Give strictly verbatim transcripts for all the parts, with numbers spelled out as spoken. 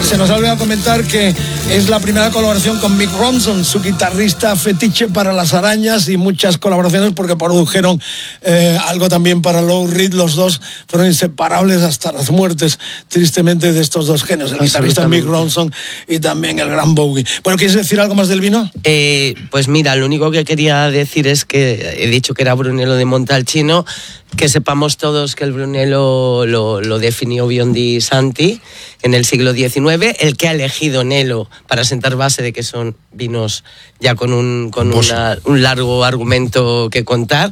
se nos ha olvidado comentar que es la primera colaboración con Mick Ronson, su guitarrista fetiche para las arañas, y muchas colaboraciones porque produjeron eh, algo también para Lou Reed. Los dos fueron inseparables hasta las muertes, tristemente, de estos dos genios, el guitarrista Mick Ronson y también el gran Bowie. Bueno, ¿quieres decir algo más del vino? Eh, pues mira, lo único que quería decir es que he dicho que era Brunello de Montalcino, que sepamos todos que el Brunello lo, lo definió Biondi Santi en el siglo diecinueve, el que ha elegido Nelo para sentar base de que son vinos ya con un, con una, un largo argumento que contar.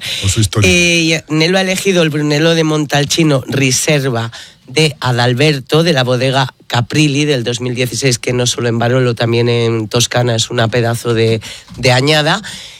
Eh, Nelo ha elegido el Brunello de Montalcino Riserva de Adalberto, de la bodega Caprilli del dos mil dieciséis, que no solo en Barolo, también en Toscana es una pedazo de, de añada.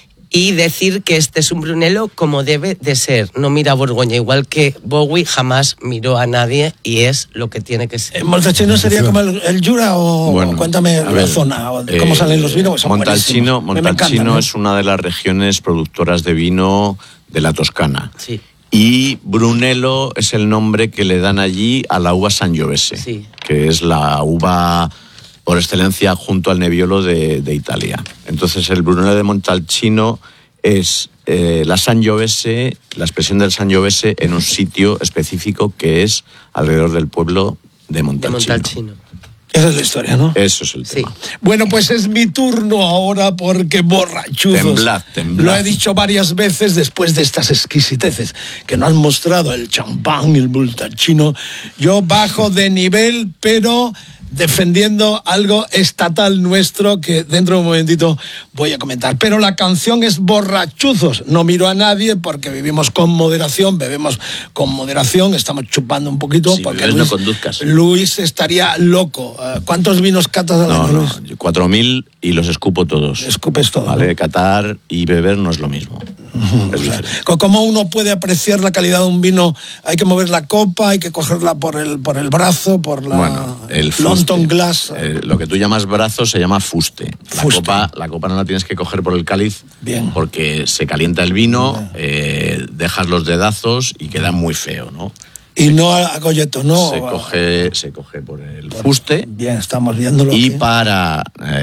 Y decir que este es un Brunello como debe de ser, no mira a Borgoña, igual que Bowie jamás miró a nadie, y es lo que tiene que ser. ¿Montalcino sería como el, el Jura o bueno, cuéntame la ver, zona, o cómo eh, salen los vinos? Montalcino, Montalcino encanta, ¿no? Es una de las regiones productoras de vino de la Toscana. Sí. Y Brunello es el nombre que le dan allí a la uva Sangiovese, sí, que es la uva por excelencia junto al Nebbiolo de, de Italia. Entonces el Brunello de Montalcino es eh, la Sangiovese, la expresión del Sangiovese en un sitio específico que es alrededor del pueblo de Montalcino. De Montalcino. Esa es la historia, ¿no? Eso es el sí. tema. Bueno, pues es mi turno ahora porque borrachuzos. Temblad, temblad. Lo he dicho varias veces después de estas exquisiteces que nos han mostrado el champán y el Montalcino. Yo bajo de nivel, pero defendiendo algo estatal nuestro que dentro de un momentito voy a comentar. Pero la canción es Borrachuzos. No miro a nadie porque vivimos con moderación, bebemos con moderación, estamos chupando un poquito. Sí, porque Luis, Luis, no conduzcas. Luis estaría loco. ¿Cuántos vinos catas al año, No, Luis? no, cuatro mil y los escupo todos. Escupes todo. Vale, ¿no? catar y beber no es lo mismo. Uh-huh. Es diferente. ¿Cómo uno puede apreciar la calidad de un vino? Hay que mover la copa, hay que cogerla por el, por el brazo, por la... Bueno, el London Glass. Eh, lo que tú llamas brazo se llama fuste. La, fuste. Copa, la copa no la tienes que coger por el cáliz. Bien. Porque se calienta el vino, eh, dejas los dedazos y queda muy feo, ¿no? Y no a golleto, ¿no? Se coge, se coge por el fuste. Bien, estamos viéndolo. Y aquí. para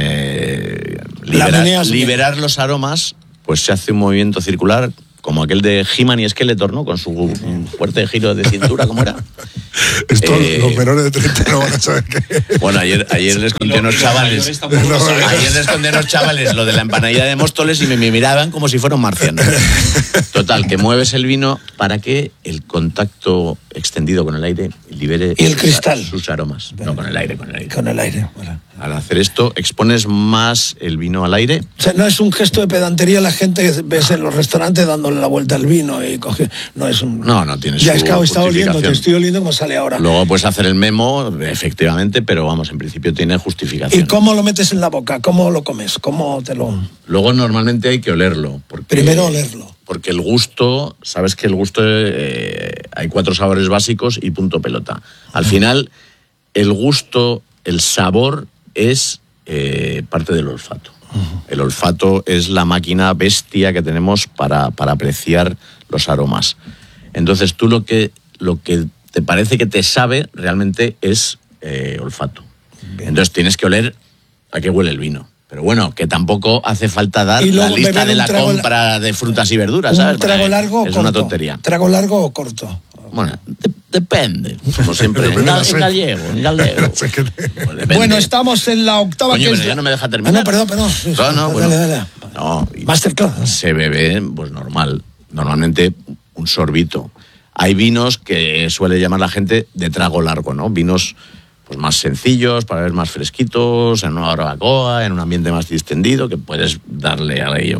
eh, liberar, liberar los aromas, pues se hace un movimiento circular como aquel de He-Man y Skeletor, ¿no? Con su fuerte giro de cintura, ¿cómo era? Esto eh, los menores de treinta no van a saber qué. Bueno, ayer, ayer les conté a unos chavales. No, ayer les conté a unos chavales lo de la empanadilla de Móstoles y me, me miraban como si fuera un marciano. Total, que mueves el vino para que el contacto extendido con el aire libere y el cristal. Sus, sus aromas. Bueno, no, con el aire, con el aire. Con el aire, bueno. Al hacer esto, expones más el vino al aire. O sea, no es un gesto de pedantería la gente que ves en los restaurantes dándole la vuelta al vino y coge. No es un. No, no tienes. Ya es que está oliendo, te estoy oliendo como sale ahora. Luego puedes hacer el memo, efectivamente, pero vamos, en principio tiene justificación. ¿Y cómo lo metes en la boca? ¿Cómo lo comes? ¿Cómo te lo.? Luego normalmente hay que olerlo. Porque, Primero olerlo. Porque el gusto, sabes que el gusto, eh, hay cuatro sabores básicos y punto pelota. Al final, el gusto, el sabor es eh, parte del olfato. Uh-huh. El olfato es la máquina bestia que tenemos para, para apreciar los aromas. Entonces tú lo que, lo que te parece que te sabe realmente es eh, olfato. Bien. Entonces tienes que oler a qué huele el vino. Pero bueno, que tampoco hace falta dar la lista de la compra de frutas y verduras, ¿sabes? ¿Un trago largo o corto? Es una tontería. ¿Trago largo o corto? Bueno, de, depende, como siempre. En, gal, en gallego, en gallego. Pues bueno, estamos en la octava. Coño, que pero es... ya no me deja terminar. Ah, no, perdón, perdón. Sí, no, no, bueno, dale, dale. No, Masterclass. Se bebe, pues normal. Normalmente un sorbito. Hay vinos que suele llamar la gente de trago largo, ¿no? Vinos pues más sencillos, para ver más fresquitos, en una barbacoa, en un ambiente más distendido, que puedes darle ahí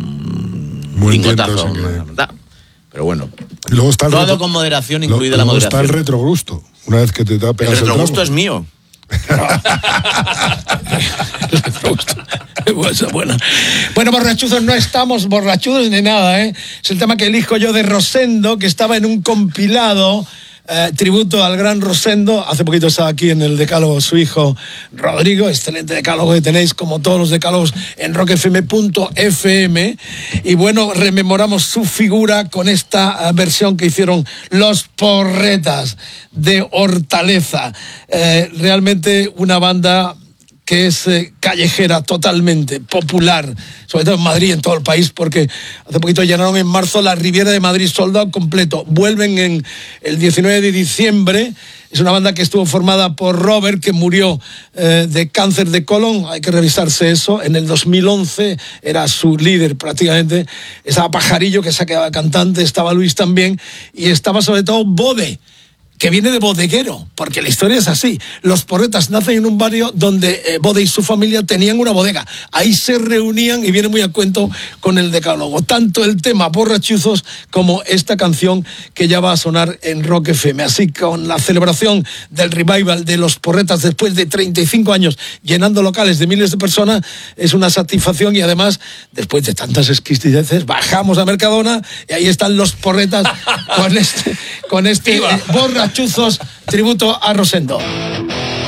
un lingotazo. Pero bueno, luego está todo retro... con moderación, Lo, incluida la moderación. Está el retrogusto, una vez que te da pegas el retrogusto es mío. Bueno, bueno, borrachuzos no estamos borrachudos ni nada, ¿eh? Es el tema que elijo yo de Rosendo, que estaba en un compilado eh, tributo al gran Rosendo. Hace poquito estaba aquí en el decálogo su hijo Rodrigo, excelente decálogo que tenéis como todos los decálogos en rock f m punto f m. Y bueno, rememoramos su figura con esta uh, versión que hicieron los Porretas de Hortaleza. Eh, realmente una banda que es eh, callejera totalmente, popular, sobre todo en Madrid, en todo el país, porque hace poquito llenaron en marzo la Riviera de Madrid sold out completo. Vuelven en el diecinueve de diciembre. Es una banda que estuvo formada por Robert, que murió eh, de cáncer de colon, hay que revisarse eso. En el dos mil once era su líder prácticamente. Estaba Pajarillo, que se ha quedado cantante, estaba Luis también, y estaba sobre todo Bode, que viene de bodeguero, porque la historia es así. Los Porretas nacen en un barrio donde eh, Bode y su familia tenían una bodega. Ahí se reunían y viene muy a cuento con el decálogo. Tanto el tema Borrachuzos como esta canción que ya va a sonar en Rock F M. Así, con la celebración del revival de los Porretas después de treinta y cinco años llenando locales de miles de personas, es una satisfacción. Y además, después de tantas exquisiteces, bajamos a Mercadona y ahí están los Porretas con este, con este eh, Borrachuzos, tributo a Rosendo.